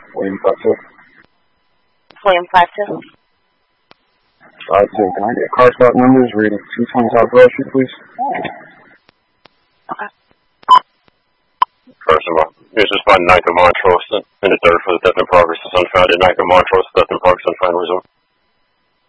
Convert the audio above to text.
William 52. William 52. 52. Can I get car stop numbers reading 220 South Broad Street, please? Okay. First of all, this is by Ninth of Montrose in the third for the theft in progress is unfounded. Ninth of Montrose, theft in progress unfounded result.